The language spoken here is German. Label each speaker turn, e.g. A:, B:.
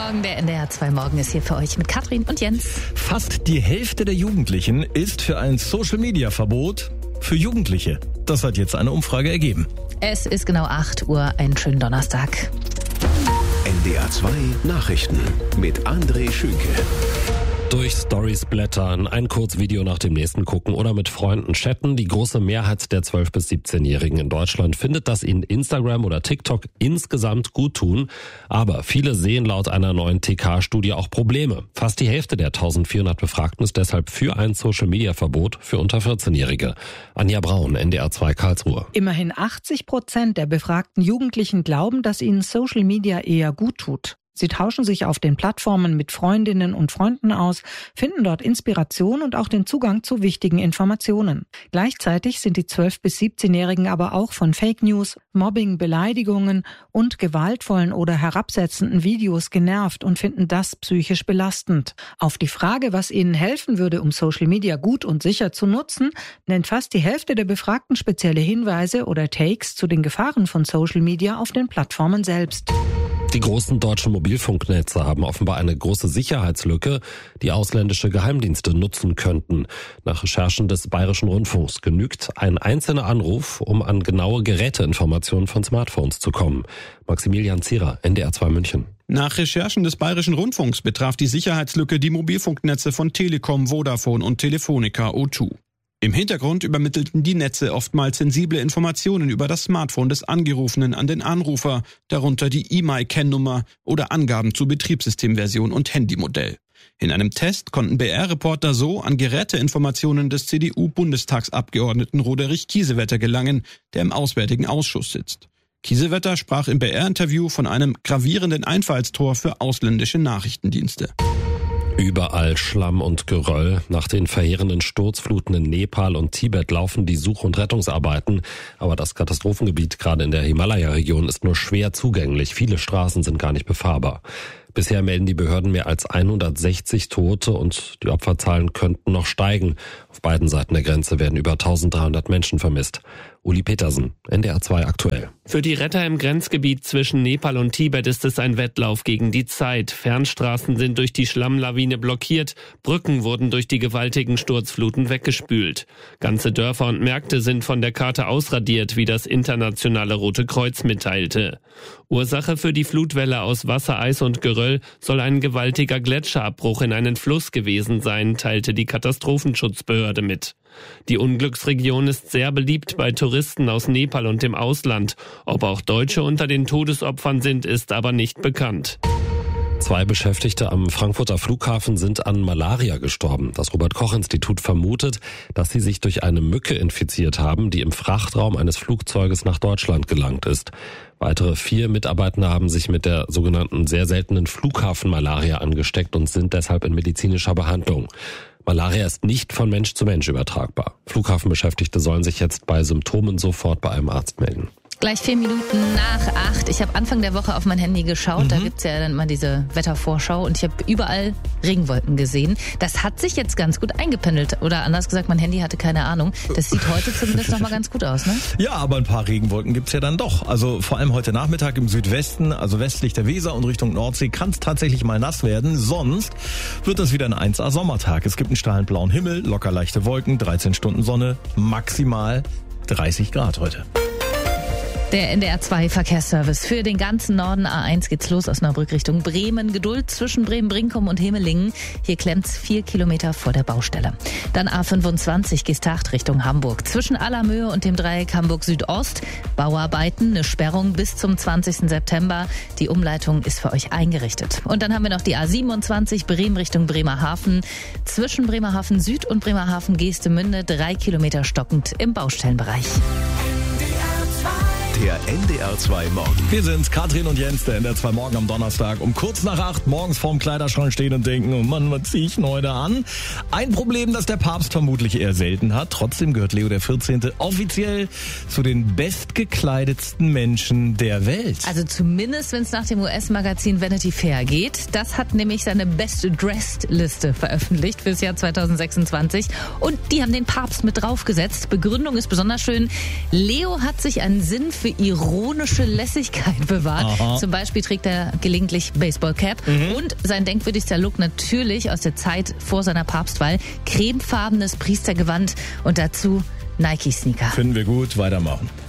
A: Morgen, der NDR 2 Morgen ist hier für euch mit Katrin und Jens.
B: Fast die Hälfte der Jugendlichen ist für ein Social-Media-Verbot für Jugendliche. Das hat jetzt eine Umfrage ergeben.
A: Es ist genau 8 Uhr, einen schönen Donnerstag.
C: NDR 2 Nachrichten mit André Schünke.
D: Durch Stories blättern, ein Kurzvideo nach dem nächsten gucken oder mit Freunden chatten. Die große Mehrheit der 12- bis 17-Jährigen in Deutschland findet, dass ihnen Instagram oder TikTok insgesamt gut tun. Aber viele sehen laut einer neuen TK-Studie auch Probleme. Fast die Hälfte der 1400 Befragten ist deshalb für ein Social-Media-Verbot für unter 14-Jährige. Anja Braun, NDR 2 Karlsruhe.
E: Immerhin 80% der befragten Jugendlichen glauben, dass ihnen Social Media eher gut tut. Sie tauschen sich auf den Plattformen mit Freundinnen und Freunden aus, finden dort Inspiration und auch den Zugang zu wichtigen Informationen. Gleichzeitig sind die 12- bis 17-Jährigen aber auch von Fake News, Mobbing, Beleidigungen und gewaltvollen oder herabsetzenden Videos genervt und finden das psychisch belastend. Auf die Frage, was ihnen helfen würde, um Social Media gut und sicher zu nutzen, nennt fast die Hälfte der Befragten spezielle Hinweise oder Takes zu den Gefahren von Social Media auf den Plattformen selbst.
D: Die großen deutschen Mobilfunknetze haben offenbar eine große Sicherheitslücke, die ausländische Geheimdienste nutzen könnten. Nach Recherchen des Bayerischen Rundfunks genügt ein einzelner Anruf, um an genaue Geräteinformationen von Smartphones zu kommen. Maximilian Zierer, NDR 2 München.
F: Nach Recherchen des Bayerischen Rundfunks betraf die Sicherheitslücke die Mobilfunknetze von Telekom, Vodafone und Telefonica O2. Im Hintergrund übermittelten die Netze oftmals sensible Informationen über das Smartphone des Angerufenen an den Anrufer, darunter die IMEI-Kennnummer oder Angaben zu Betriebssystemversion und Handymodell. In einem Test konnten BR-Reporter so an Geräteinformationen des CDU-Bundestagsabgeordneten Roderich Kiesewetter gelangen, der im Auswärtigen Ausschuss sitzt. Kiesewetter sprach im BR-Interview von einem gravierenden Einfallstor für ausländische Nachrichtendienste.
D: Überall Schlamm und Geröll. Nach den verheerenden Sturzfluten in Nepal und Tibet laufen die Such- und Rettungsarbeiten. Aber das Katastrophengebiet, gerade in der Himalaya-Region, ist nur schwer zugänglich. Viele Straßen sind gar nicht befahrbar. Bisher melden die Behörden mehr als 160 Tote und die Opferzahlen könnten noch steigen. Auf beiden Seiten der Grenze werden über 1300 Menschen vermisst. Uli Petersen, NDR 2 aktuell.
G: Für die Retter im Grenzgebiet zwischen Nepal und Tibet ist es ein Wettlauf gegen die Zeit. Fernstraßen sind durch die Schlammlawine blockiert, Brücken wurden durch die gewaltigen Sturzfluten weggespült. Ganze Dörfer und Märkte sind von der Karte ausradiert, wie das internationale Rote Kreuz mitteilte. Ursache für die Flutwelle aus Wasser, Eis und Geröll soll ein gewaltiger Gletscherabbruch in einen Fluss gewesen sein, teilte die Katastrophenschutzbehörde mit. Die Unglücksregion ist sehr beliebt bei Touristen aus Nepal und dem Ausland. Ob auch Deutsche unter den Todesopfern sind, ist aber nicht bekannt.
D: 2 Beschäftigte am Frankfurter Flughafen sind an Malaria gestorben. Das Robert-Koch-Institut vermutet, dass sie sich durch eine Mücke infiziert haben, die im Frachtraum eines Flugzeuges nach Deutschland gelangt ist. Weitere 4 Mitarbeitende haben sich mit der sogenannten sehr seltenen Flughafenmalaria angesteckt und sind deshalb in medizinischer Behandlung. Malaria ist nicht von Mensch zu Mensch übertragbar. Flughafenbeschäftigte sollen sich jetzt bei Symptomen sofort bei einem Arzt melden.
A: Gleich 4 Minuten nach 8. Ich habe Anfang der Woche auf mein Handy geschaut. Da gibt's ja dann immer diese Wettervorschau und ich habe überall Regenwolken gesehen. Das hat sich jetzt ganz gut eingependelt. Oder anders gesagt, mein Handy hatte keine Ahnung. Das sieht heute zumindest noch mal ganz gut aus, ne?
B: Ja, aber ein paar Regenwolken gibt's ja dann doch. Also vor allem heute Nachmittag im Südwesten, also westlich der Weser und Richtung Nordsee, kann es tatsächlich mal nass werden. Sonst wird das wieder ein 1A Sommertag. Es gibt einen strahlend blauen Himmel, locker leichte Wolken, 13 Stunden Sonne, maximal 30 Grad heute.
A: Der NDR 2 Verkehrsservice für den ganzen Norden. A1 geht's los aus Neubrück Richtung Bremen. Geduld zwischen Bremen-Brinkum und Hemelingen. Hier klemmt's 4 Kilometer vor der Baustelle. Dann A25 Gestacht Richtung Hamburg. Zwischen Allermöhe und dem Dreieck Hamburg Südost. Bauarbeiten, eine Sperrung bis zum 20. September. Die Umleitung ist für euch eingerichtet. Und dann haben wir noch die A27 Bremen Richtung Bremerhaven. Zwischen Bremerhaven Süd und Bremerhaven Geestemünde 3 Kilometer stockend im Baustellenbereich.
C: Der NDR 2 Morgen.
B: Wir sind Katrin und Jens, der NDR 2 Morgen am Donnerstag um kurz nach 8 morgens vorm Kleiderschrank stehen und denken, oh Mann, was zieh ich denn heute an? Ein Problem, das der Papst vermutlich eher selten hat. Trotzdem gehört Leo XIV. Offiziell zu den bestgekleidetsten Menschen der Welt.
A: Also zumindest, wenn es nach dem US-Magazin Vanity Fair geht. Das hat nämlich seine Best-Dressed-Liste veröffentlicht fürs Jahr 2026. Und die haben den Papst mit draufgesetzt. Begründung ist besonders schön. Leo hat sich einen Sinn für für ironische Lässigkeit bewahrt.
B: Aha.
A: Zum Beispiel trägt er gelegentlich Baseballcap und sein denkwürdigster Look natürlich aus der Zeit vor seiner Papstwahl. Cremefarbenes Priestergewand und dazu Nike-Sneaker.
B: Finden wir gut, weitermachen.